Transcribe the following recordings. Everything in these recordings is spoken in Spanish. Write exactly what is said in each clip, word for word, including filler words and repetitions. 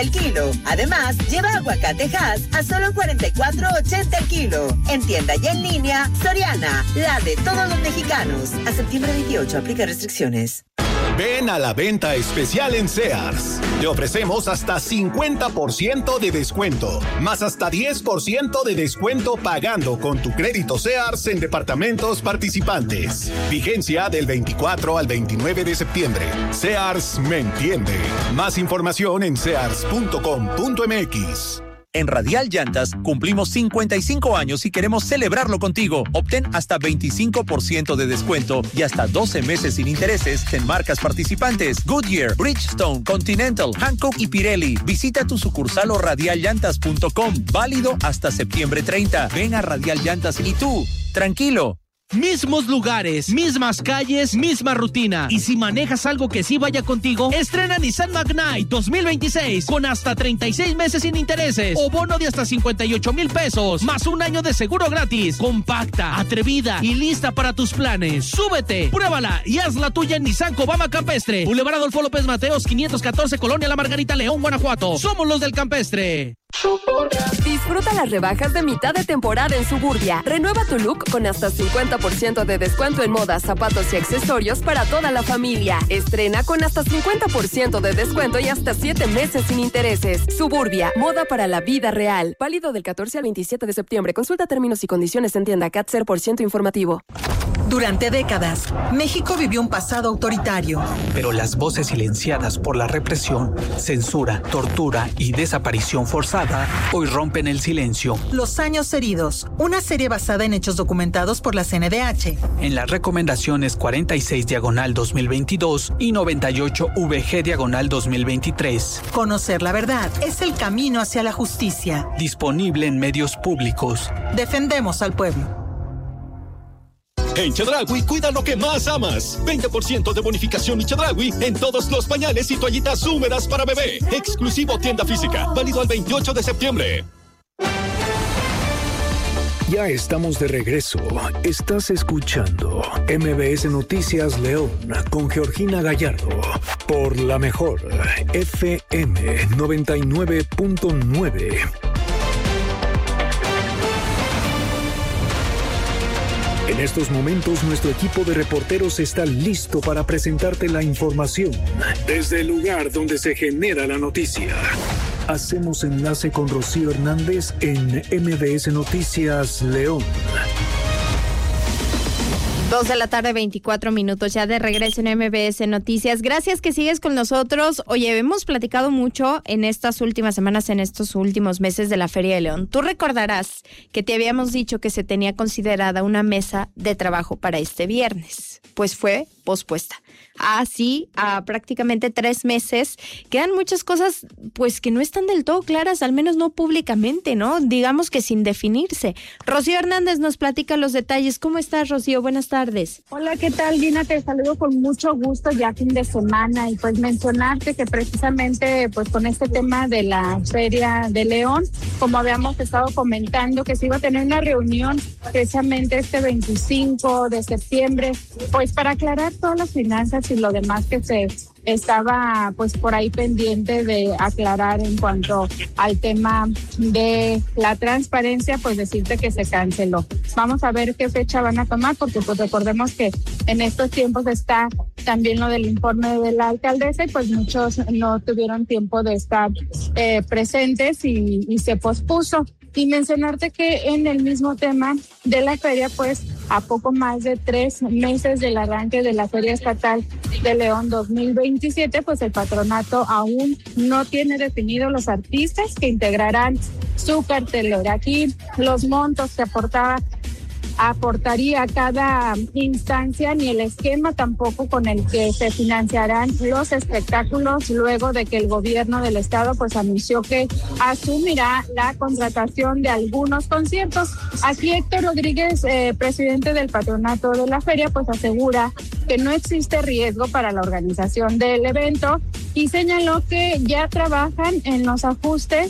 el kilo. Además, lleva aguacate Hass a solo cuarenta y cuatro ochenta el kilo. En tienda y en línea, Soriana, la de todos los mexicanos. A septiembre veintiocho, aplica restricciones. Ven a la venta especial en Sears. Te ofrecemos hasta cincuenta por ciento de descuento, más hasta diez por ciento de descuento pagando con tu crédito Sears en departamentos participantes. Vigencia del veinticuatro al veintinueve de septiembre. Sears me entiende. Más información en sears punto com punto m x. En Radial Llantas cumplimos cincuenta y cinco años y queremos celebrarlo contigo. Obtén hasta veinticinco por ciento de descuento y hasta doce meses sin intereses en marcas participantes: Goodyear, Bridgestone, Continental, Hankook y Pirelli. Visita tu sucursal o radial llantas punto com. Válido hasta septiembre treinta. Ven a Radial Llantas y tú, tranquilo. Mismos lugares, mismas calles, misma rutina. Y si manejas algo que sí vaya contigo, estrena Nissan Magnite dos mil veintiséis con hasta treinta y seis meses sin intereses o bono de hasta cincuenta y ocho mil pesos, más un año de seguro gratis. Compacta, atrevida y lista para tus planes. Súbete, pruébala y haz la tuya en Nissan Cobama Campestre. Boulevard Adolfo López Mateos, quinientos catorce, Colonia La Margarita, León, Guanajuato. Somos los del Campestre. Disfruta las rebajas de mitad de temporada en Suburbia. Renueva tu look con hasta cincuenta por ciento de descuento en moda, zapatos y accesorios para toda la familia. Estrena con hasta cincuenta por ciento de descuento y hasta siete meses sin intereses. Suburbia, moda para la vida real. Válido del catorce al veintisiete de septiembre. Consulta términos y condiciones en tienda. C A T cero por ciento informativo. Durante décadas, México vivió un pasado autoritario. Pero las voces silenciadas por la represión, censura, tortura y desaparición forzada hoy rompen el silencio. Los años heridos, una serie basada en hechos documentados por la C N D H. En las recomendaciones cuarenta y seis diagonal dos mil veintidós y noventa y ocho V G diagonal dos mil veintitrés. Conocer la verdad es el camino hacia la justicia. Disponible en medios públicos. Defendemos al pueblo. En Chedraui, cuida lo que más amas. veinte por ciento de bonificación y Chedraui en todos los pañales y toallitas húmedas para bebé. Exclusivo tienda física. Válido al veintiocho de septiembre. Ya estamos de regreso. Estás escuchando M B S Noticias León con Georgina Gallardo por la mejor F M noventa y nueve punto nueve. En estos momentos, nuestro equipo de reporteros está listo para presentarte la información desde el lugar donde se genera la noticia. Hacemos enlace con Rocío Hernández en M B S Noticias León. Dos de la tarde, veinticuatro minutos, ya de regreso en M B S Noticias. Gracias que sigues con nosotros. Oye, hemos platicado mucho en estas últimas semanas, en estos últimos meses de la Feria de León. Tú recordarás que te habíamos dicho que se tenía considerada una mesa de trabajo para este viernes. Pues fue pospuesta. Así, a prácticamente tres meses, quedan muchas cosas pues que no están del todo claras, al menos no públicamente, ¿no? Digamos que sin definirse. Rocío Hernández nos platica los detalles. ¿Cómo estás, Rocío? Buenas tardes. Hola, ¿qué tal, Gina? Te saludo con mucho gusto ya fin de semana y pues mencionarte que precisamente pues con este tema de la Feria de León, como habíamos estado comentando, que se iba a tener una reunión precisamente este veinticinco de septiembre, pues para aclarar todas las finanzas y lo demás que se estaba pues por ahí pendiente de aclarar en cuanto al tema de la transparencia, pues decirte que se canceló. Vamos a ver qué fecha van a tomar, porque pues recordemos que en estos tiempos está también lo del informe de la alcaldesa y pues muchos no tuvieron tiempo de estar eh, presentes y, y se pospuso. Y mencionarte que en el mismo tema de la feria, pues a poco más de tres meses del arranque de la Feria Estatal de León dos mil veintisiete, pues el patronato aún no tiene definido los artistas que integrarán su cartelera. Aquí los montos que aportaba aportaría cada instancia ni el esquema tampoco con el que se financiarán los espectáculos luego de que el gobierno del estado pues anunció que asumirá la contratación de algunos conciertos. Aquí Héctor Rodríguez, eh, presidente del patronato de la feria, pues asegura que no existe riesgo para la organización del evento y señaló que ya trabajan en los ajustes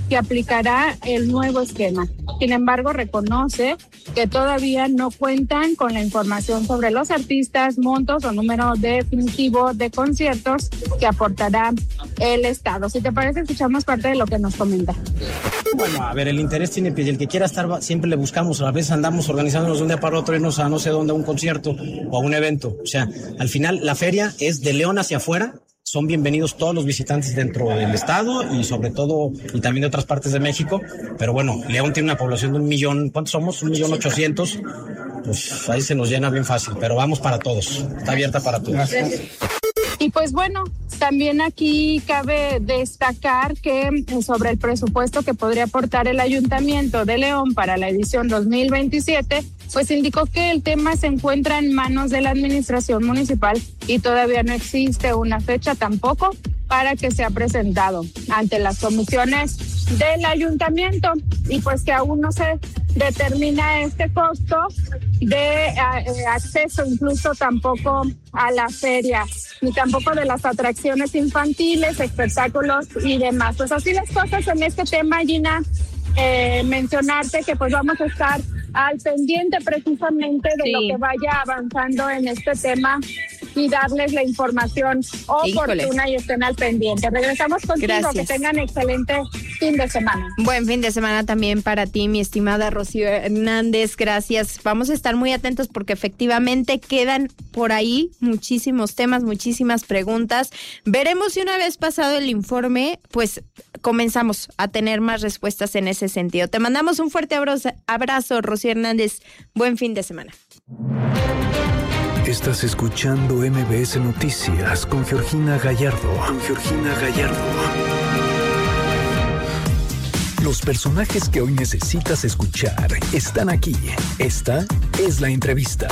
que aplicará el nuevo esquema. Sin embargo, reconoce que todavía no cuentan con la información sobre los artistas, montos o número definitivo de conciertos que aportará el Estado. Si te parece, escuchamos parte de lo que nos comenta. Bueno, a ver, el interés tiene pie, y el que quiera estar, siempre le buscamos. A veces andamos organizándonos de un día para otro, irnos a no sé dónde, a un concierto o a un evento. O sea, al final la feria es de León hacia afuera. Son bienvenidos todos los visitantes dentro del estado y sobre todo, y también de otras partes de México. Pero bueno, León tiene una población de un millón, ¿cuántos somos? Un millón ochocientos. Pues ahí se nos llena bien fácil, pero vamos para todos. Está abierta para todos. Gracias. Y pues bueno, también aquí cabe destacar que sobre el presupuesto que podría aportar el Ayuntamiento de León para la edición dos mil veintisiete, pues indicó que el tema se encuentra en manos de la administración municipal y todavía no existe una fecha tampoco para que sea presentado ante las comisiones del ayuntamiento, y pues que aún no se determina este costo de eh, acceso incluso tampoco a la feria, ni tampoco de las atracciones infantiles, espectáculos y demás. Pues así las cosas en este tema, Gina. Eh, mencionarte que pues vamos a estar al pendiente precisamente de sí. lo que vaya avanzando en este tema y darles la información oportuna. Híjole. Y estén al pendiente. Regresamos contigo. Gracias. Que tengan excelente fin de semana. Buen fin de semana también para ti, mi estimada Rocío Hernández. Gracias. Vamos a estar muy atentos porque efectivamente quedan por ahí muchísimos temas, muchísimas preguntas. Veremos si una vez pasado el informe, pues comenzamos a tener más respuestas en ese sentido. Te mandamos un fuerte abrazo, abrazo Rocío Hernández. Buen fin de semana. Estás escuchando M B S Noticias con Georgina Gallardo. Con Georgina Gallardo. Los personajes que hoy necesitas escuchar están aquí. Esta es la entrevista.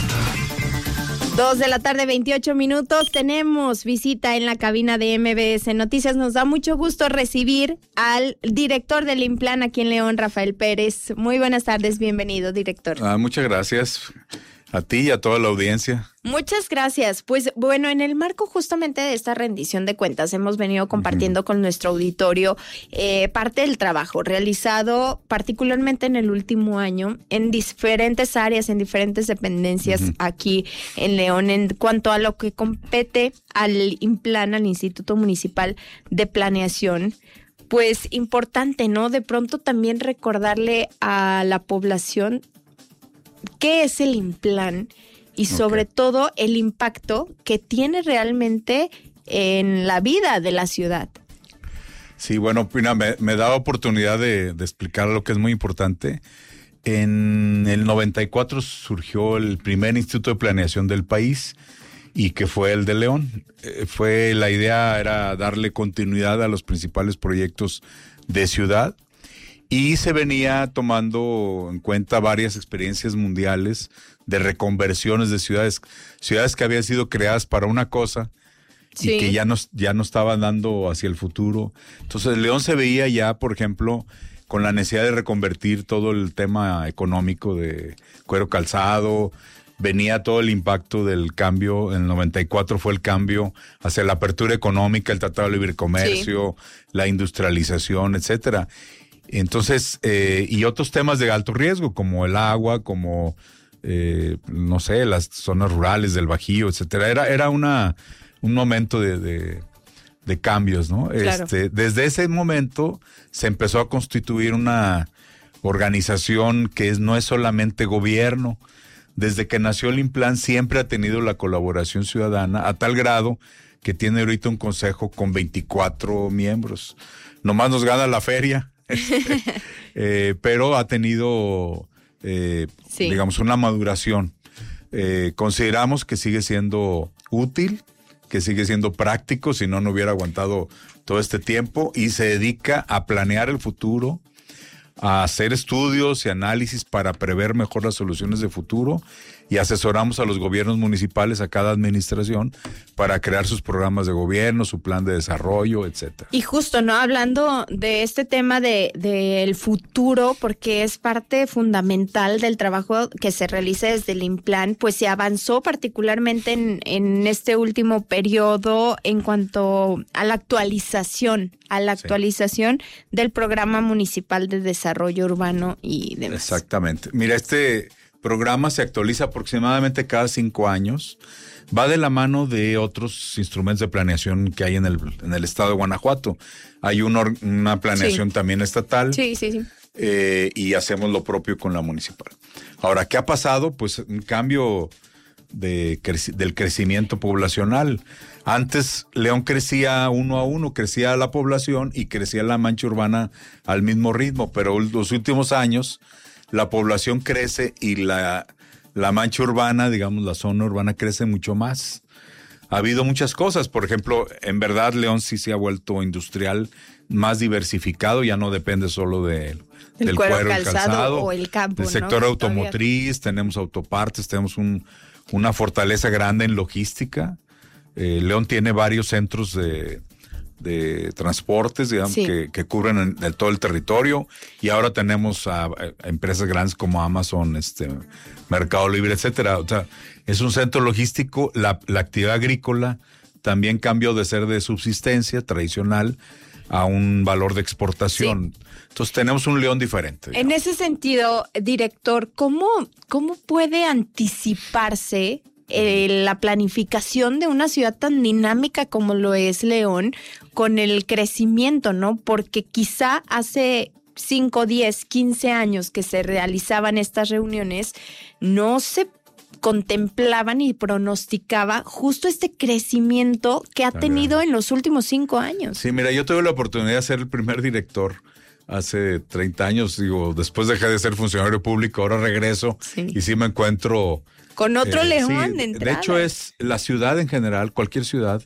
Dos de la tarde, veintiocho minutos. Tenemos visita en la cabina de M B S Noticias. Nos da mucho gusto recibir al director del Implan aquí en León, Rafael Pérez. Muy buenas tardes, bienvenido, director. Ah, muchas gracias a ti y a toda la audiencia. Muchas gracias. Pues bueno, en el marco justamente de esta rendición de cuentas hemos venido compartiendo uh-huh. con nuestro auditorio eh, parte del trabajo realizado particularmente en el último año en diferentes áreas, en diferentes dependencias uh-huh. aquí en León en cuanto a lo que compete al Implan, al Instituto Municipal de Planeación. Pues importante, ¿no? De pronto también recordarle a la población qué es el Implan y sobre okay. todo el impacto que tiene realmente en la vida de la ciudad. Sí, bueno, Pina, me, me da oportunidad de, de explicar lo que es muy importante. En el noventa y cuatro surgió el primer instituto de planeación del país y que fue el de León. Eh, fue la idea era darle continuidad a los principales proyectos de ciudad. Y se venía tomando en cuenta varias experiencias mundiales de reconversiones de ciudades, ciudades que habían sido creadas para una cosa sí. y que ya no, ya no estaban dando hacia el futuro. Entonces León se veía ya, por ejemplo, con la necesidad de reconvertir todo el tema económico de cuero calzado. Venía todo el impacto del cambio, en el noventa y cuatro fue el cambio hacia la apertura económica, el Tratado de Libre Comercio, sí. la industrialización, etcétera. Entonces, eh, y otros temas de alto riesgo, como el agua, como, eh, no sé, las zonas rurales del Bajío, etcétera. Era, era una, un momento de, de, de cambios, ¿no? Claro. Este, desde ese momento se empezó a constituir una organización que es, no es solamente gobierno. Desde que nació el Implan siempre ha tenido la colaboración ciudadana, a tal grado que tiene ahorita un consejo con veinticuatro miembros. Nomás nos gana la feria. Este, eh, pero ha tenido, eh, sí. digamos, una maduración. Eh, consideramos que sigue siendo útil, que sigue siendo práctico, si no, no hubiera aguantado todo este tiempo y se dedica a planear el futuro, a hacer estudios y análisis para prever mejor las soluciones de futuro y asesoramos a los gobiernos municipales, a cada administración, para crear sus programas de gobierno, su plan de desarrollo, etcétera. Y justo, ¿no? Hablando de este tema de del futuro, porque es parte fundamental del trabajo que se realiza desde el INPLAN, pues se avanzó particularmente en, en este último periodo en cuanto a la actualización, a la actualización sí. del Programa Municipal de Desarrollo Urbano y demás. Exactamente. Mira, este programa se actualiza aproximadamente cada cinco años. Va de la mano de otros instrumentos de planeación que hay en el, en el estado de Guanajuato. Hay una, una planeación sí. también estatal. Sí, sí, sí. Eh, y hacemos lo propio con la municipal. Ahora, ¿qué ha pasado? Pues un cambio de creci- del crecimiento poblacional. Antes León crecía uno a uno, crecía la población y crecía la mancha urbana al mismo ritmo, pero los últimos años la población crece y la, la mancha urbana, digamos la zona urbana, crece mucho más. Ha habido muchas cosas, por ejemplo, en verdad León sí se ha vuelto industrial, más diversificado, ya no depende solo de, el del cuero, cuero, calzado, el calzado, o el campo, del sector ¿no? automotriz, tenemos autopartes, tenemos un, una fortaleza grande en logística. Eh, León tiene varios centros de, de transportes, digamos, sí. que, que cubren en, en todo el territorio, y ahora tenemos a, a empresas grandes como Amazon, este, Mercado Libre, etcétera. O sea, es un centro logístico. La, la actividad agrícola también cambió de ser de subsistencia tradicional a un valor de exportación. Sí. Entonces tenemos un León diferente. Digamos. En ese sentido, director, ¿cómo, cómo puede anticiparse eh, la planificación de una ciudad tan dinámica como lo es León con el crecimiento, ¿no? Porque quizá hace cinco, diez, quince años que se realizaban estas reuniones, no se contemplaban y pronosticaba justo este crecimiento que ha tenido en los últimos cinco años. Sí, mira, yo tuve la oportunidad de ser el primer director hace treinta años, digo, después dejé de ser funcionario público, ahora regreso sí. y sí me encuentro... Con otro eh, León sí, de entrada. De hecho, es la ciudad en general, cualquier ciudad,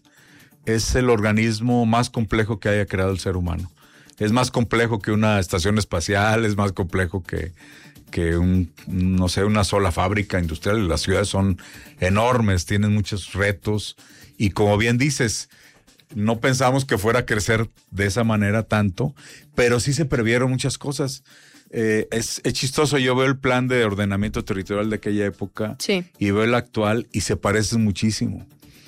es el organismo más complejo que haya creado el ser humano. Es más complejo que una estación espacial, es más complejo que... que un, no sé, una sola fábrica industrial. Las ciudades son enormes, tienen muchos retos y como bien dices, no pensamos que fuera a crecer de esa manera tanto, pero sí se previeron muchas cosas. Eh, es, es chistoso, yo veo el plan de ordenamiento territorial de aquella época sí. y veo el actual y se parecen muchísimo.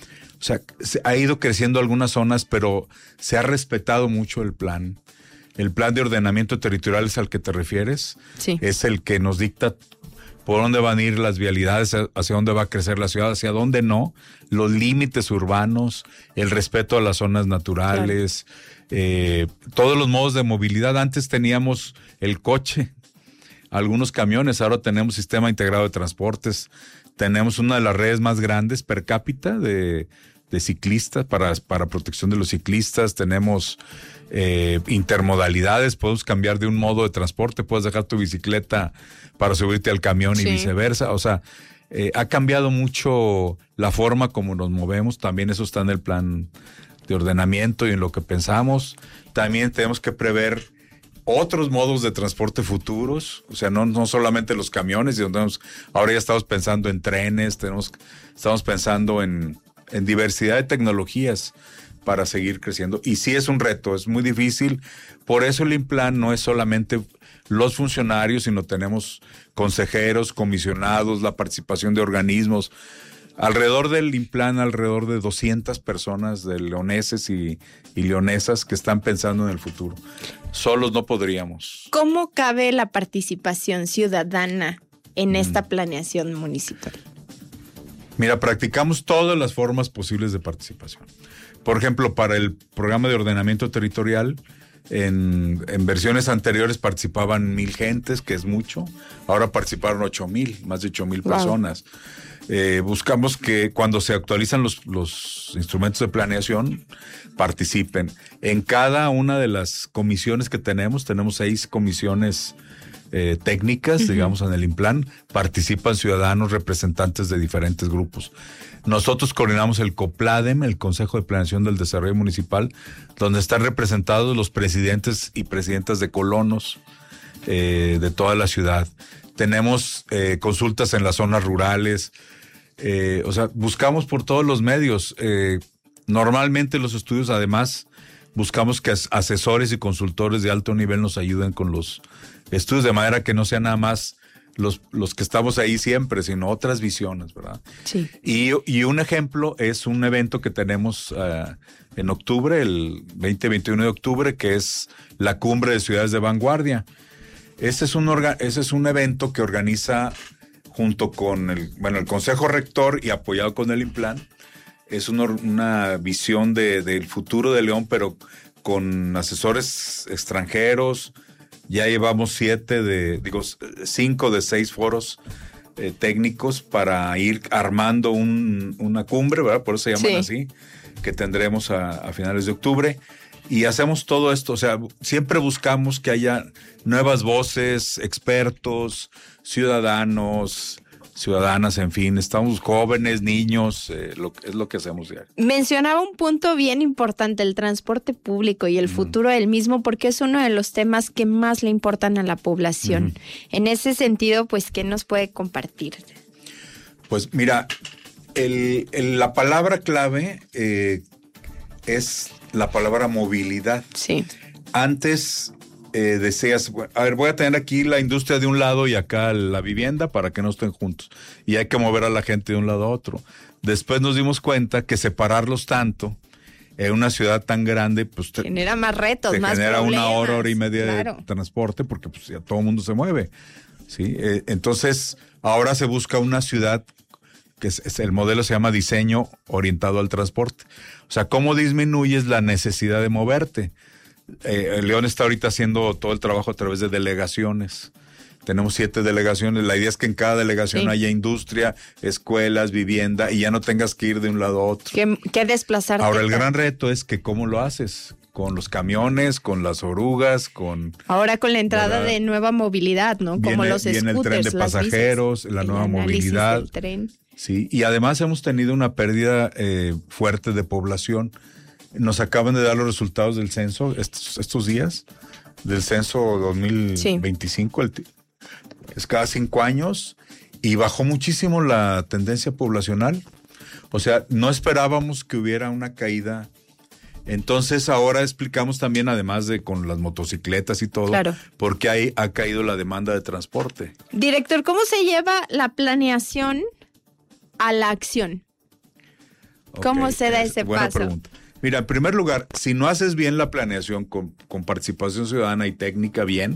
O sea, se ha ido creciendo algunas zonas, pero se ha respetado mucho el plan. El plan de ordenamiento territorial es al que te refieres. Sí. Es el que nos dicta por dónde van a ir las vialidades, hacia dónde va a crecer la ciudad, hacia dónde no, los límites urbanos, el respeto a las zonas naturales, claro. eh, todos los modos de movilidad. Antes teníamos el coche, algunos camiones, ahora tenemos sistema integrado de transportes, tenemos una de las redes más grandes per cápita de, de ciclistas, para, para protección de los ciclistas, tenemos... Eh, intermodalidades, podemos cambiar de un modo de transporte, puedes dejar tu bicicleta para subirte al camión sí. y viceversa, o sea, eh, ha cambiado mucho la forma como nos movemos, también eso está en el plan de ordenamiento y en lo que pensamos. También tenemos que prever otros modos de transporte futuros, o sea, no, no solamente los camiones, sino tenemos, ahora ya estamos pensando en trenes, tenemos, estamos pensando en, en diversidad de tecnologías para seguir creciendo. Y sí es un reto, es muy difícil. Por eso el INPLAN no es solamente los funcionarios, sino tenemos consejeros, comisionados, la participación de organismos. Alrededor del INPLAN, alrededor de doscientas personas de leoneses y, y leonesas que están pensando en el futuro. Solos no podríamos. ¿Cómo cabe la participación ciudadana en mm. esta planeación municipal? Mira, practicamos todas las formas posibles de participación. Por ejemplo, para el programa de ordenamiento territorial, en, en versiones anteriores participaban mil gentes, que es mucho. Ahora participaron ocho mil, más de ocho mil wow. personas. Eh, buscamos que cuando se actualizan los, los instrumentos de planeación, participen. En cada una de las comisiones que tenemos, tenemos seis comisiones eh, técnicas, uh-huh. digamos, en el INPLAN, participan ciudadanos representantes de diferentes grupos. Nosotros coordinamos el COPLADEM, el Consejo de Planeación del Desarrollo Municipal, donde están representados los presidentes y presidentas de colonos, eh, de toda la ciudad. Tenemos eh, consultas en las zonas rurales, eh, o sea, buscamos por todos los medios. Eh, normalmente los estudios, además, buscamos que as- asesores y consultores de alto nivel nos ayuden con los estudios, de manera que no sean nada más los, los que estamos ahí siempre, sino otras visiones, ¿verdad? Sí. Y, y un ejemplo es un evento que tenemos uh, en octubre, el veinte y veintiuno de octubre, que es la Cumbre de Ciudades de Vanguardia. Ese es un, orga, ese es un evento que organiza junto con el, bueno, el Consejo Rector y apoyado con el INPLAN. Es una, una visión de, del futuro de León, pero con asesores extranjeros. Ya llevamos siete de, digo, cinco de seis foros eh, técnicos para ir armando un, una cumbre, ¿verdad? Por eso se llaman Sí. así, que tendremos a, a finales de octubre. Y hacemos todo esto, o sea, siempre buscamos que haya nuevas voces, expertos, ciudadanos, ciudadanas, en fin, estamos jóvenes, niños, eh, lo, es lo que hacemos diario. Mencionaba un punto bien importante, el transporte público y el mm. futuro del mismo, porque es uno de los temas que más le importan a la población. Mm. En ese sentido, pues, ¿qué nos puede compartir? Pues mira, el, el, la palabra clave eh, es la palabra movilidad. Sí. Antes eh, decías, a ver, voy a tener aquí la industria de un lado y acá la vivienda para que no estén juntos. Y hay que mover a la gente de un lado a otro. Después nos dimos cuenta que separarlos tanto en una ciudad tan grande, pues te genera más retos, te más genera problemas, una hora, hora y media claro. de transporte, porque pues ya todo el mundo se mueve. ¿Sí? Eh, entonces, ahora se busca una ciudad que es, es, el modelo se llama diseño orientado al transporte. O sea, ¿cómo disminuyes la necesidad de moverte? Eh, León está ahorita haciendo todo el trabajo a través de delegaciones. Tenemos siete delegaciones. La idea es que en cada delegación sí. haya industria, escuelas, vivienda, y ya no tengas que ir de un lado a otro. Que, que desplazarte. Ahora, el gran reto es que ¿cómo lo haces? Con los camiones, con las orugas, con... Ahora con la entrada ¿verdad? De nueva movilidad, ¿no? Viene, Como los viene scooters, el tren de pasajeros, bicis, la el nueva movilidad. Del tren. Sí, y además hemos tenido una pérdida eh, fuerte de población. Nos acaban de dar los resultados del censo estos, estos días, del censo dos mil veinticinco, sí. el, es cada cinco años, y bajó muchísimo la tendencia poblacional. O sea, no esperábamos que hubiera una caída. Entonces ahora explicamos también, además de con las motocicletas y todo, claro. por qué ahí ha caído la demanda de transporte. Director, ¿cómo se lleva la planeación a la acción? ¿Cómo okay, se da ese buena paso? Pregunta. Mira, en primer lugar, si no haces bien la planeación con, con participación ciudadana y técnica bien,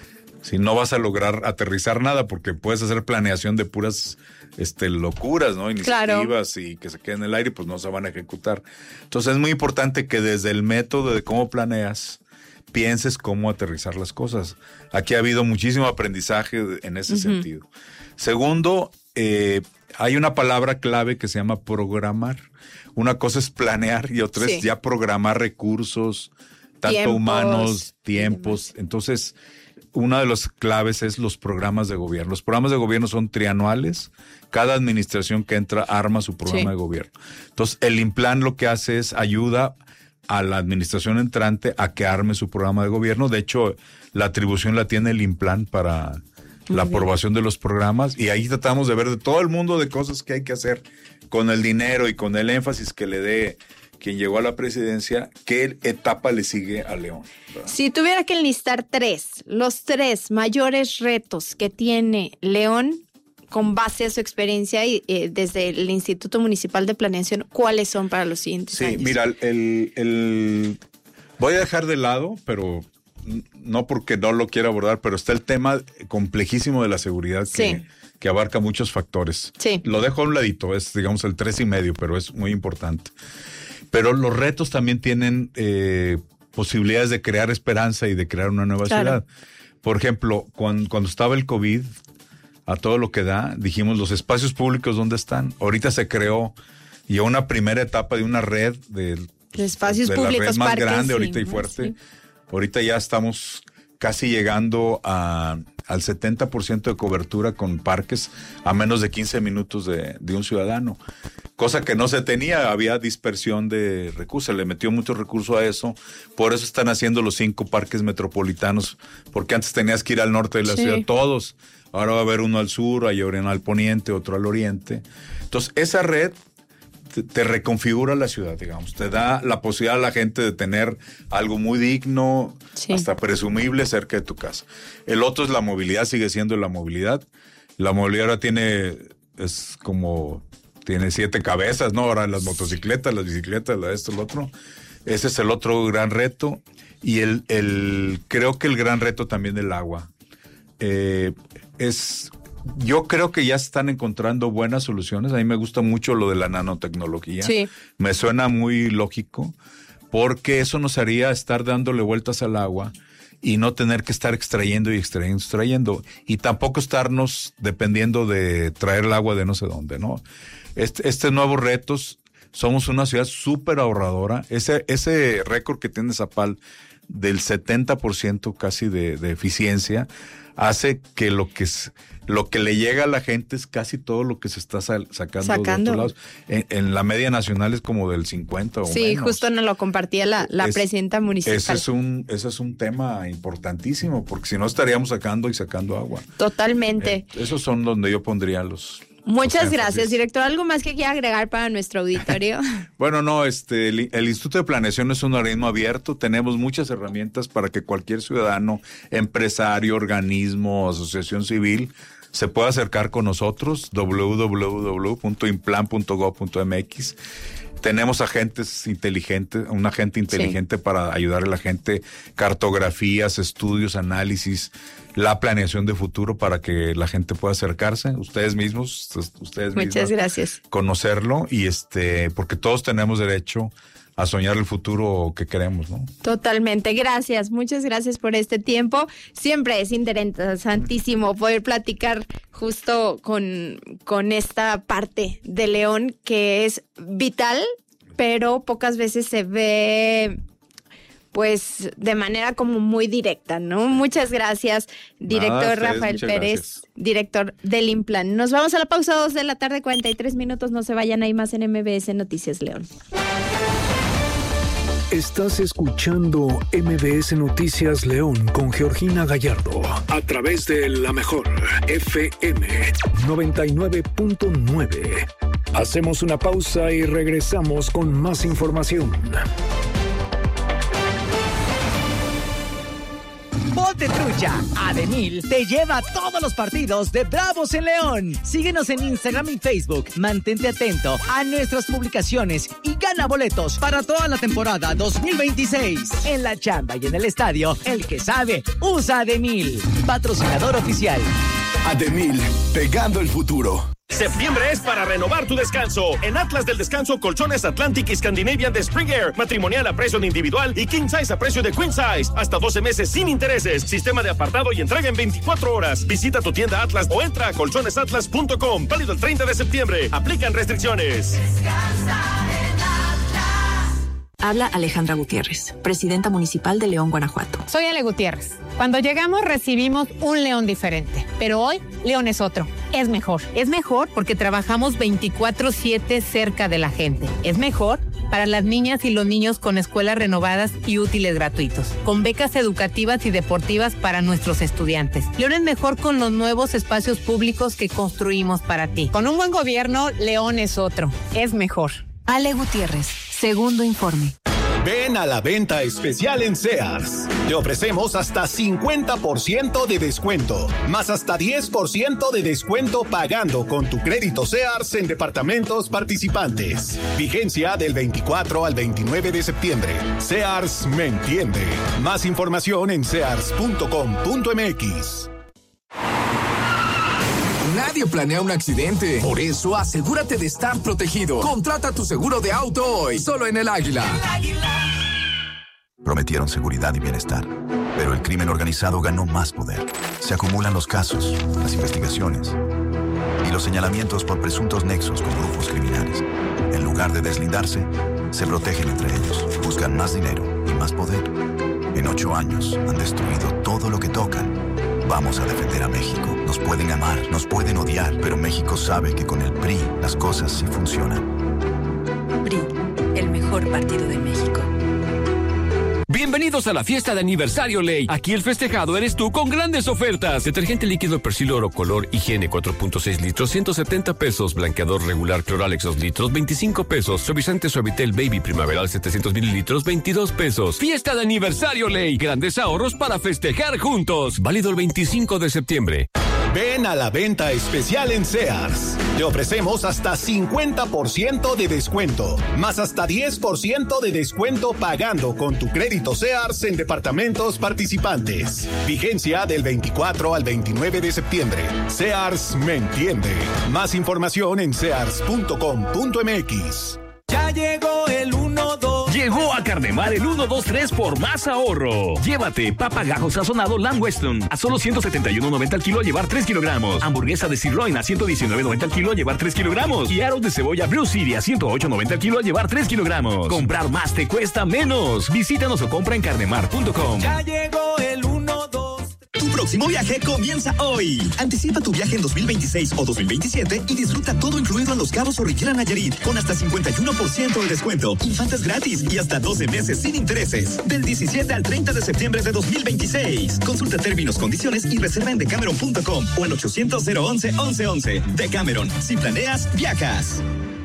si no vas a lograr aterrizar nada, porque puedes hacer planeación de puras este, locuras, ¿no? Iniciativas claro. y que se queden en el aire, pues no se van a ejecutar. Entonces es muy importante que desde el método de cómo planeas, pienses cómo aterrizar las cosas. Aquí ha habido muchísimo aprendizaje en ese uh-huh. sentido. Segundo, eh, hay una palabra clave que se llama programar. Una cosa es planear y otra sí. es ya programar recursos, tanto tiempos, humanos, tiempos. Entonces, una de las claves es los programas de gobierno. Los programas de gobierno son trianuales. Cada administración que entra arma su programa sí. de gobierno. Entonces, el INPLAN lo que hace es ayuda a la administración entrante a que arme su programa de gobierno. De hecho, la atribución la tiene el INPLAN para Muy la bien. aprobación de los programas, y ahí tratamos de ver de todo el mundo de cosas que hay que hacer con el dinero y con el énfasis que le dé quien llegó a la presidencia, qué etapa le sigue a León. ¿verdad? Si tuviera que enlistar tres, los tres mayores retos que tiene León con base a su experiencia y eh, desde el Instituto Municipal de Planeación, ¿cuáles son para los siguientes sí, años? Sí, mira, el, el voy a dejar de lado, pero no porque no lo quiera abordar, pero está el tema complejísimo de la seguridad que, sí. que abarca muchos factores. Sí. Lo dejo a un ladito, es digamos el tres y medio, pero es muy importante. Pero los retos también tienen eh, posibilidades de crear esperanza y de crear una nueva claro. ciudad. Por ejemplo, cuando, cuando estaba el COVID, a todo lo que da, dijimos, los espacios públicos, ¿dónde están? Ahorita se creó ya una primera etapa de una red de, de espacios de públicos, la red más parques, grande ahorita sí, y fuerte. Sí. Ahorita ya estamos casi llegando a, al setenta por ciento de cobertura con parques a menos de quince minutos de, de un ciudadano. cosa que no se tenía, había dispersión de recursos, se le metió mucho recurso a eso, por eso están haciendo los cinco parques metropolitanos, porque antes tenías que ir al norte de la sí. ciudad todos, ahora va a haber uno al sur, hay uno al poniente, otro al oriente. Entonces, esa red te, te reconfigura la ciudad, digamos, te da la posibilidad a la gente de tener algo muy digno, sí. hasta presumible cerca de tu casa. El otro es la movilidad, sigue siendo la movilidad. La movilidad ahora tiene, es como... Tiene siete cabezas, ¿no? Ahora las motocicletas, las bicicletas, la esto, lo otro. Ese es el otro gran reto. Y el, el creo que el gran reto también del agua. Eh, es, yo creo que ya están encontrando buenas soluciones. A mí me gusta mucho lo de la nanotecnología. Sí. Me suena muy lógico, porque eso nos haría estar dándole vueltas al agua y no tener que estar extrayendo y extrayendo, extrayendo. Y tampoco estarnos dependiendo de traer el agua de no sé dónde, ¿no? Este, estos nuevos retos, somos una ciudad súper ahorradora. Ese, ese récord que tiene Zapal del setenta por ciento casi de, de eficiencia hace que lo que es, lo que le llega a la gente es casi todo lo que se está sal, sacando, sacando de otros lados. En, en la media nacional es como del cincuenta o sí, menos. Sí, justo nos lo compartía la, la es, presidenta municipal. Ese es, un, ese es un tema importantísimo, porque si no estaríamos sacando y sacando agua. Totalmente. Eh, esos son donde yo pondría los... Muchas gracias, director. ¿Algo más que quiera agregar para nuestro auditorio? Bueno, no, este, el, el Instituto de Planeación es un organismo abierto. Tenemos muchas herramientas para que cualquier ciudadano, empresario, organismo, asociación civil se pueda acercar con nosotros. doble u doble u doble u punto implan punto gob punto eme equis. Tenemos agentes inteligentes, un agente inteligente sí. para ayudar a la gente, cartografías, estudios, análisis, la planeación de futuro para que la gente pueda acercarse, ustedes mismos, ustedes mismos. Muchas gracias. Conocerlo y este, porque todos tenemos derecho a soñar el futuro que queremos, ¿no? Totalmente, gracias, muchas gracias por este tiempo. Siempre es interesantísimo poder platicar justo con, con esta parte de León que es vital, pero pocas veces se ve pues de manera como muy directa, ¿no? Muchas gracias, director Nada, ustedes, Rafael Pérez, gracias. Director del Implan. Nos vamos a la pausa, dos de la tarde, cuarenta y tres minutos, no se vayan, ahí más en M B S Noticias León. Estás escuchando M B S Noticias León con Georgina Gallardo a través de La Mejor F M noventa y nueve punto nueve. Hacemos una pausa y regresamos con más información. Ponte trucha, Ademil te lleva a todos los partidos de Bravos en León. Síguenos en Instagram y Facebook. Mantente atento a nuestras publicaciones y gana boletos para toda la temporada dos mil veintiséis. En la chamba y en el estadio, el que sabe, usa Ademil. Patrocinador oficial. Ademil, pegando el futuro. Septiembre es para renovar tu descanso. En Atlas del Descanso, colchones Atlantic y Scandinavian de Spring Air, matrimonial a precio de individual y king size a precio de queen size. Hasta doce meses sin intereses. Sistema de apartado y entrega en veinticuatro horas. Visita tu tienda Atlas o entra a colchones atlas punto com. Válido el treinta de septiembre. Aplican restricciones. Descansa en Atlas. Habla Alejandra Gutiérrez, presidenta municipal de León, Guanajuato. Soy Ale Gutiérrez. Cuando llegamos recibimos un León diferente, pero hoy León es otro. Es mejor. Es mejor porque trabajamos veinticuatro siete cerca de la gente. Es mejor para las niñas y los niños con escuelas renovadas y útiles gratuitos, con becas educativas y deportivas para nuestros estudiantes. León es mejor con los nuevos espacios públicos que construimos para ti. Con un buen gobierno, León es otro. Es mejor. Ale Gutiérrez, segundo informe. Ven a la venta especial en Sears. Te ofrecemos hasta cincuenta por ciento de descuento, más hasta diez por ciento de descuento pagando con tu crédito Sears en departamentos participantes. Vigencia del veinticuatro al veintinueve de septiembre. Sears me entiende. Más información en sears punto com punto eme equis. Nadie planea un accidente. Por eso, asegúrate de estar protegido. Contrata tu seguro de auto hoy, solo en El Águila. El Águila. Prometieron seguridad y bienestar, pero el crimen organizado ganó más poder. Se acumulan los casos, las investigaciones y los señalamientos por presuntos nexos con grupos criminales. En lugar de deslindarse, se protegen entre ellos. Buscan más dinero y más poder. En ocho años han destruido todo lo que tocan. Vamos a defender a México. Nos pueden amar, nos pueden odiar, pero México sabe que con el P R I las cosas sí funcionan. P R I, el mejor partido de México. Bienvenidos a la fiesta de aniversario Ley. Aquí el festejado eres tú con grandes ofertas. Detergente líquido Persil Oro Color Higiene cuatro punto seis litros, ciento setenta pesos. Blanqueador regular Cloralex dos litros, veinticinco pesos. Suavizante Suavitel Baby Primaveral setecientos mililitros, veintidós pesos. Fiesta de aniversario Ley. Grandes ahorros para festejar juntos. Válido el veinticinco de septiembre. Ven a la venta especial en Sears. Te ofrecemos hasta cincuenta por ciento de descuento, más hasta diez por ciento de descuento pagando con tu crédito Sears en departamentos participantes. Vigencia del veinticuatro al veintinueve de septiembre. Sears me entiende. Más información en sears punto com punto m x. Ya llegó el uno dos. Llegó a Carnemar el uno dos tres por más ahorro. Llévate papagajo sazonado Lamb Weston a solo ciento setenta y uno noventa al kilo a llevar tres kilogramos. Hamburguesa de sirloin a ciento diecinueve noventa al kilo a llevar tres kilogramos. Y aros de cebolla Blue City a ciento ocho noventa al kilo a llevar tres kilogramos. Comprar más te cuesta menos. Visítanos o compra en carnemar punto com. Ya llegó el uno dos. Tu próximo viaje comienza hoy. Anticipa tu viaje en dos mil veintiséis o dos mil veintisiete y disfruta todo incluido en Los Cabos o Riviera Nayarit con hasta cincuenta y uno por ciento de descuento, infantes gratis y hasta doce meses sin intereses. Del diecisiete al treinta de septiembre de dos mil veintiséis. Consulta términos, condiciones y reserva en decameron punto com o en ochocientos cero once once once. Decameron, si planeas, viajas.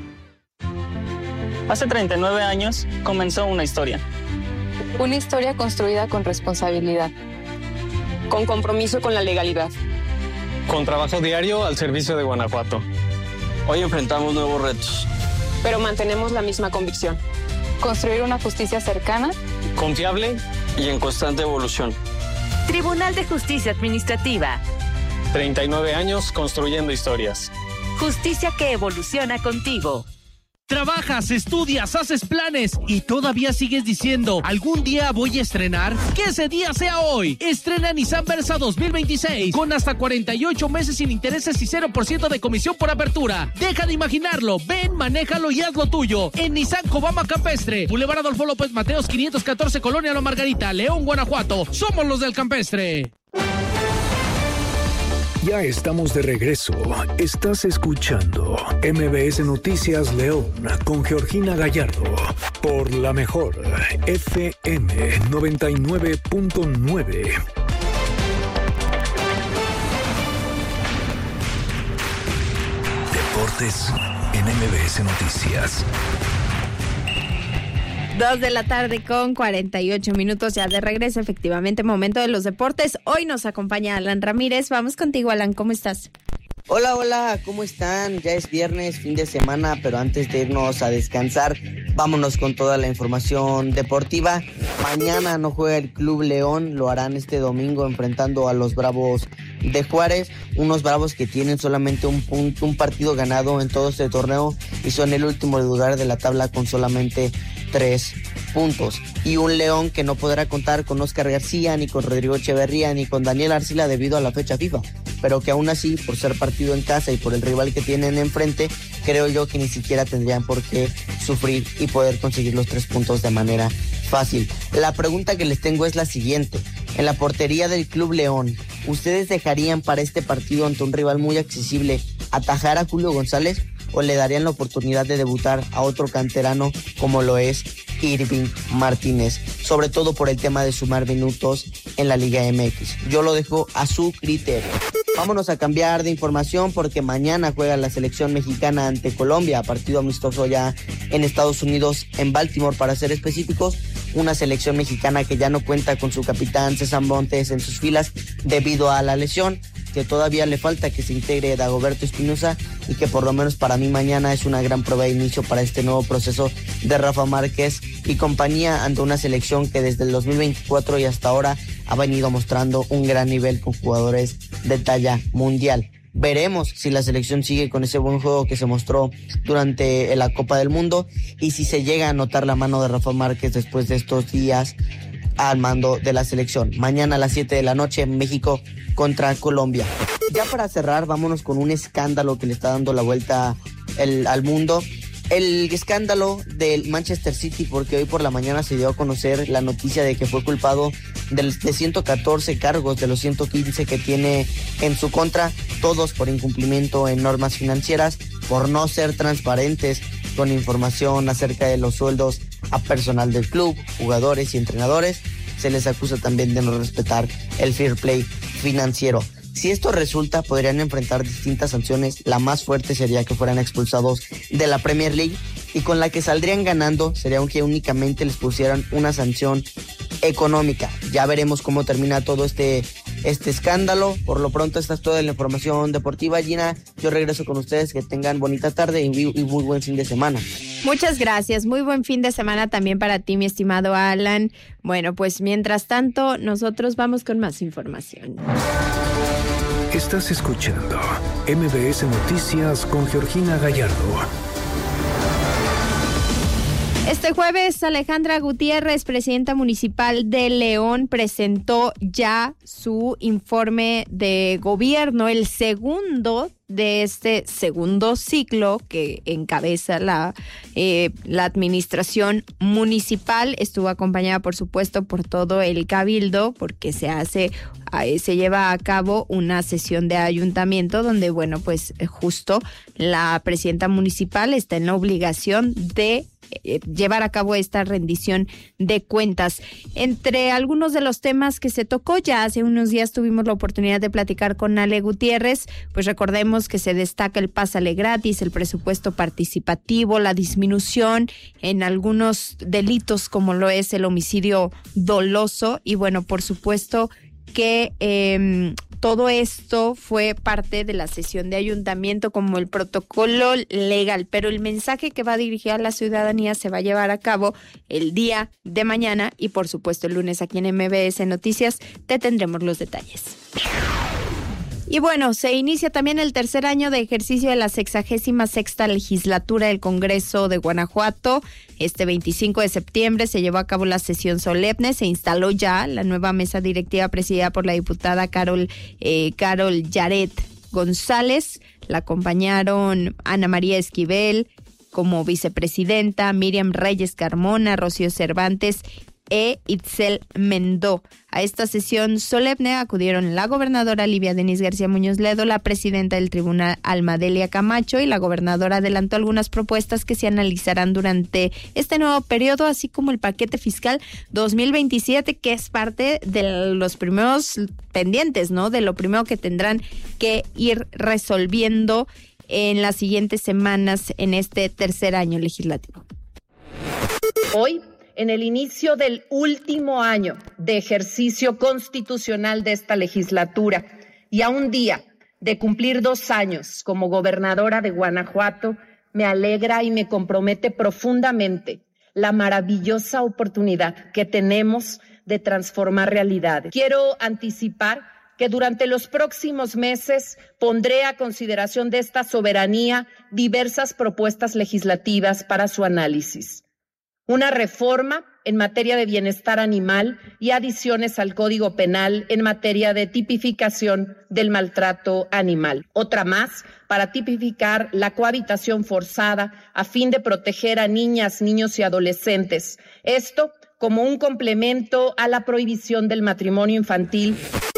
Hace treinta y nueve años comenzó una historia. Una historia construida con responsabilidad. Con compromiso con la legalidad. Con trabajo diario al servicio de Guanajuato. Hoy enfrentamos nuevos retos. Pero mantenemos la misma convicción. Construir una justicia cercana, confiable y en constante evolución. Tribunal de Justicia Administrativa. treinta y nueve años construyendo historias. Justicia que evoluciona contigo. Trabajas, estudias, haces planes y todavía sigues diciendo, ¿algún día voy a estrenar? ¡Que ese día sea hoy! Estrena Nissan Versa dos mil veintiséis con hasta cuarenta y ocho meses sin intereses y cero por ciento de comisión por apertura. Deja de imaginarlo, ven, manéjalo y hazlo tuyo. En Nissan Cobama Campestre, Boulevard Adolfo López Mateos quinientos catorce, Colonia La Margarita, León, Guanajuato. Somos los del Campestre. Ya estamos de regreso. Estás escuchando M B S Noticias León con Georgina Gallardo por la mejor F M noventa y nueve punto nueve. Deportes en M B S Noticias. Dos de la tarde con cuarenta y ocho minutos ya de regreso, efectivamente, momento de los deportes. Hoy nos acompaña Alan Ramírez. Vamos contigo, Alan, ¿cómo estás? Hola, hola, ¿cómo están? Ya es viernes, fin de semana, pero antes de irnos a descansar, vámonos con toda la información deportiva. Mañana no juega el Club León, lo harán este domingo enfrentando a los Bravos de Juárez, unos Bravos que tienen solamente un punto, un partido ganado en todo este torneo y son el último lugar de la tabla con solamente tres puntos. Y un León que no podrá contar con Oscar García, ni con Rodrigo Echeverría, ni con Daniel Arcila debido a la fecha FIFA, pero que aún así, por ser partido en casa y por el rival que tienen enfrente, creo yo que ni siquiera tendrían por qué sufrir y poder conseguir los tres puntos de manera fácil. La pregunta que les tengo es la siguiente: en la portería del Club León, ¿ustedes dejarían para este partido ante un rival muy accesible atajar a Julio González o le darían la oportunidad de debutar a otro canterano como lo es Irving Martínez, sobre todo por el tema de sumar minutos en la Liga M X? Yo lo dejo a su criterio. Vámonos a cambiar de información porque mañana juega la selección mexicana ante Colombia, partido amistoso ya en Estados Unidos, en Baltimore para ser específicos. Una selección mexicana que ya no cuenta con su capitán César Montes en sus filas debido a la lesión, que todavía le falta que se integre Dagoberto Espinosa y que por lo menos para mí mañana es una gran prueba de inicio para este nuevo proceso de Rafa Márquez y compañía ante una selección que desde el dos mil veinticuatro y hasta ahora ha venido mostrando un gran nivel con jugadores de talla mundial. Veremos si la selección sigue con ese buen juego que se mostró durante la Copa del Mundo y si se llega a notar la mano de Rafa Márquez después de estos días al mando de la selección. Mañana a las siete de la noche, México contra Colombia. Ya para cerrar, vámonos con un escándalo que le está dando la vuelta el, al mundo. El escándalo del Manchester City, porque hoy por la mañana se dio a conocer la noticia de que fue culpado de, de ciento catorce cargos de los ciento quince que tiene en su contra, todos por incumplimiento en normas financieras, por no ser transparentes con información acerca de los sueldos a personal del club, jugadores y entrenadores. Se les acusa también de no respetar el fair play financiero. Si esto resulta, podrían enfrentar distintas sanciones. La más fuerte sería que fueran expulsados de la Premier League, y con la que saldrían ganando sería que únicamente les pusieran una sanción económica. Ya veremos cómo termina todo este, este escándalo. Por lo pronto, esta es toda la información deportiva. Gina, yo regreso con ustedes. Que tengan bonita tarde y, y muy buen fin de semana. Muchas gracias. Muy buen fin de semana también para ti, mi estimado Alan. Bueno, pues mientras tanto, nosotros vamos con más información. Estás escuchando M B S Noticias con Georgina Gallardo. Este jueves, Alejandra Gutiérrez, presidenta municipal de León, presentó ya su informe de gobierno, el segundo de este segundo ciclo que encabeza la, eh, la administración municipal. Estuvo acompañada, por supuesto, por todo el cabildo, porque se hace, eh, se lleva a cabo una sesión de ayuntamiento donde, bueno, pues justo la presidenta municipal está en la obligación de llevar a cabo esta rendición de cuentas. Entre algunos de los temas que se tocó, ya hace unos días tuvimos la oportunidad de platicar con Ale Gutiérrez, pues recordemos que se destaca el pásale gratis, el presupuesto participativo, la disminución en algunos delitos como lo es el homicidio doloso, y bueno, por supuesto que eh, todo esto fue parte de la sesión de ayuntamiento como el protocolo legal, pero el mensaje que va a dirigir a la ciudadanía se va a llevar a cabo el día de mañana, y por supuesto el lunes aquí en M B S Noticias te tendremos los detalles. Y bueno, se inicia también el tercer año de ejercicio de la sexagésima sexta legislatura del Congreso de Guanajuato. Este veinticinco de septiembre se llevó a cabo la sesión solemne, se instaló ya la nueva mesa directiva presidida por la diputada Carol, eh, Carol Yaret González. La acompañaron Ana María Esquivel como vicepresidenta, Miriam Reyes Carmona, Rocío Cervantes e Itzel Mendó. A esta sesión solemne acudieron la gobernadora Livia Denis García Muñoz Ledo, la presidenta del tribunal Alma Delia Camacho, y la gobernadora adelantó algunas propuestas que se analizarán durante este nuevo periodo, así como el paquete fiscal dos mil veintisiete, que es parte de los primeros pendientes, ¿no? De lo primero que tendrán que ir resolviendo en las siguientes semanas en este tercer año legislativo. Hoy, en el inicio del último año de ejercicio constitucional de esta legislatura y a un día de cumplir dos años como gobernadora de Guanajuato, me alegra y me compromete profundamente la maravillosa oportunidad que tenemos de transformar realidades. Quiero anticipar que durante los próximos meses pondré a consideración de esta soberanía diversas propuestas legislativas para su análisis. Una reforma en materia de bienestar animal y adiciones al Código Penal en materia de tipificación del maltrato animal. Otra más para tipificar la cohabitación forzada a fin de proteger a niñas, niños y adolescentes. Esto como un complemento a la prohibición del matrimonio infantil.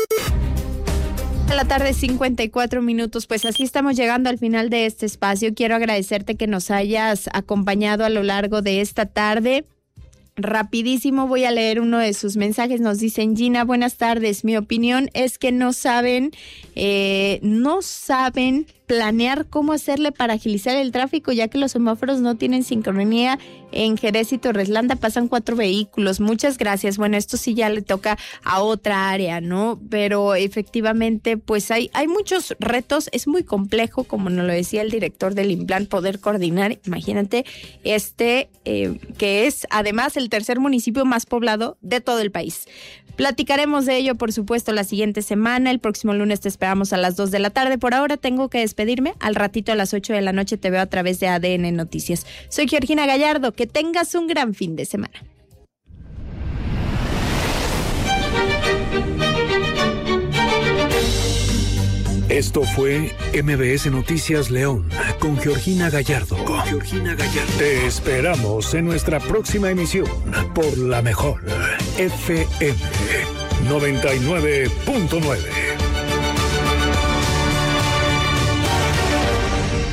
A la tarde, cincuenta y cuatro minutos, pues así estamos llegando al final de este espacio. Quiero agradecerte que nos hayas acompañado a lo largo de esta tarde. Rapidísimo voy a leer uno de sus mensajes. Nos dicen: Gina, buenas tardes. Mi opinión es que no saben, eh, no saben planear cómo hacerle para agilizar el tráfico, ya que los semáforos no tienen sincronía. En Jerez y Torreslanda pasan cuatro vehículos. Muchas gracias. Bueno, esto sí ya le toca a otra área, ¿no? Pero efectivamente, pues hay, hay muchos retos. Es muy complejo, como nos lo decía el director del INPLAN, poder coordinar. Imagínate, este, eh, que es además el tercer municipio más poblado de todo el país. Platicaremos de ello, por supuesto, la siguiente semana. El próximo lunes te esperamos a las dos de la tarde. Por ahora tengo que despedirme. Al ratito a las ocho de la noche te veo a través de A D N Noticias. Soy Georgina Gallardo. Que tengas un gran fin de semana. Esto fue M B S Noticias León con Georgina Gallardo. Con Georgina Gallardo. Te esperamos en nuestra próxima emisión por la mejor F M noventa y nueve punto nueve.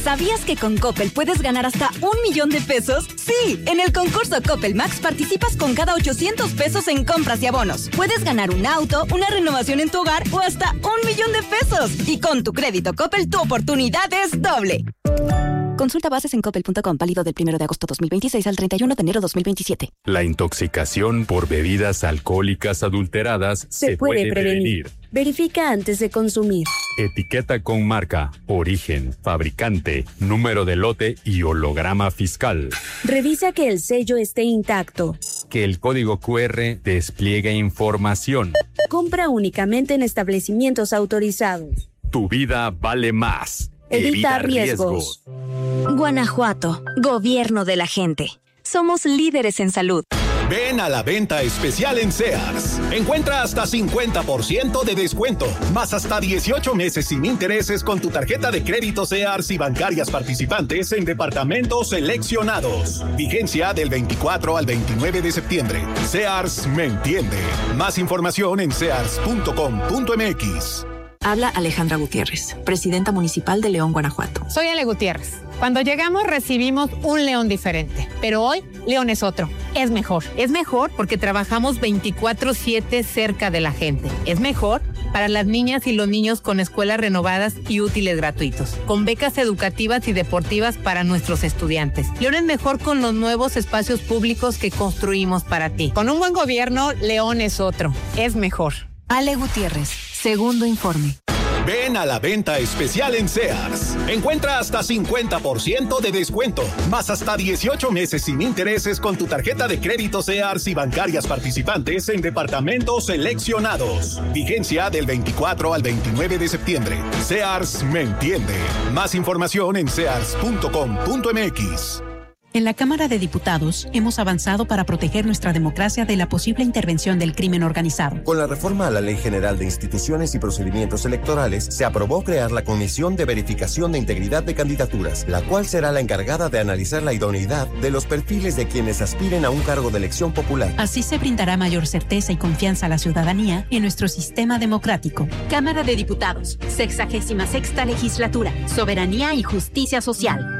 ¿Sabías que con Coppel puedes ganar hasta un millón de pesos? Sí, en el concurso Coppel Max participas con cada ochocientos pesos en compras y abonos. Puedes ganar un auto, una renovación en tu hogar o hasta un millón de pesos. Y con tu crédito Coppel, tu oportunidad es doble. Consulta bases en coppel punto com, válido del primero de agosto dos mil veintiséis al treinta y uno de enero dos mil veintisiete. La intoxicación por bebidas alcohólicas adulteradas se, se puede, puede prevenir. prevenir. Verifica antes de consumir. Etiqueta con marca, origen, fabricante, número de lote y holograma fiscal. Revisa que el sello esté intacto. Que el código cu erre despliegue información. Compra únicamente en establecimientos autorizados. Tu vida vale más. Evita, Evita riesgos. riesgos. Guanajuato, gobierno de la gente. Somos líderes en salud. Ven a la venta especial en Sears. Encuentra hasta cincuenta por ciento de descuento, más hasta dieciocho meses sin intereses con tu tarjeta de crédito Sears y bancarias participantes en departamentos seleccionados. Vigencia del veinticuatro al veintinueve de septiembre. Sears me entiende. Más información en sears punto com punto m x. Habla Alejandra Gutiérrez, presidenta municipal de León, Guanajuato. Soy Ale Gutiérrez. Cuando llegamos recibimos un León diferente, pero hoy León es otro. Es mejor. Es mejor porque trabajamos veinticuatro siete cerca de la gente. Es mejor para las niñas y los niños con escuelas renovadas y útiles gratuitos, con becas educativas y deportivas para nuestros estudiantes. León es mejor con los nuevos espacios públicos que construimos para ti. Con un buen gobierno, León es otro. Es mejor. Ale Gutiérrez, segundo informe. Ven a la venta especial en Sears. Encuentra hasta cincuenta por ciento de descuento, más hasta dieciocho meses sin intereses con tu tarjeta de crédito Sears y bancarias participantes en departamentos seleccionados. Vigencia del veinticuatro al veintinueve de septiembre. Sears me entiende. Más información en sears punto com punto m x. En la Cámara de Diputados hemos avanzado para proteger nuestra democracia de la posible intervención del crimen organizado. Con la reforma a la Ley General de Instituciones y Procedimientos Electorales, se aprobó crear la Comisión de Verificación de Integridad de Candidaturas, la cual será la encargada de analizar la idoneidad de los perfiles de quienes aspiren a un cargo de elección popular. Así se brindará mayor certeza y confianza a la ciudadanía en nuestro sistema democrático. Cámara de Diputados, sexagésima sexta legislatura, soberanía y justicia social.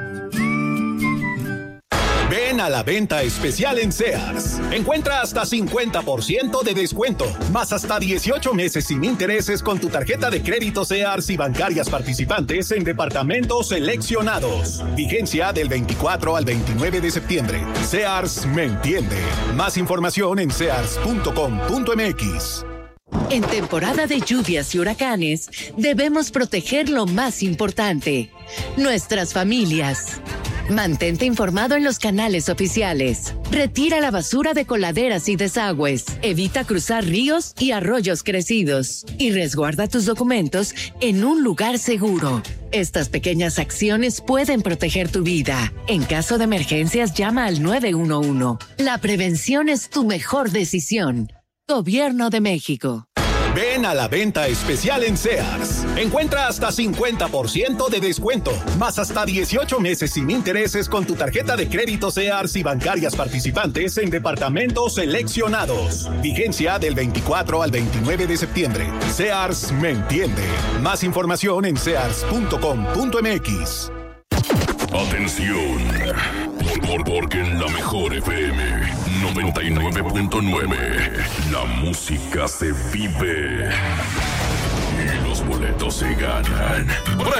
Ven a la venta especial en Sears. Encuentra hasta cincuenta por ciento de descuento, más hasta dieciocho meses sin intereses con tu tarjeta de crédito Sears y bancarias participantes en departamentos seleccionados. Vigencia del veinticuatro al veintinueve de septiembre. Sears me entiende. Más información en sears punto com punto m x. En temporada de lluvias y huracanes, debemos proteger lo más importante, nuestras familias. Mantente informado en los canales oficiales. Retira la basura de coladeras y desagües. Evita cruzar ríos y arroyos crecidos. Y resguarda tus documentos en un lugar seguro. Estas pequeñas acciones pueden proteger tu vida. En caso de emergencias, llama al nueve uno uno. La prevención es tu mejor decisión. Gobierno de México. Ven a la venta especial en Sears. Encuentra hasta cincuenta por ciento de descuento, más hasta dieciocho meses sin intereses con tu tarjeta de crédito Sears y bancarias participantes en departamentos seleccionados. Vigencia del veinticuatro al veintinueve de septiembre. Sears me entiende. Más información en sears punto com punto m x. Atención, por, porque en la mejor F M noventa y nueve punto nueve la música se vive y los boletos se ganan.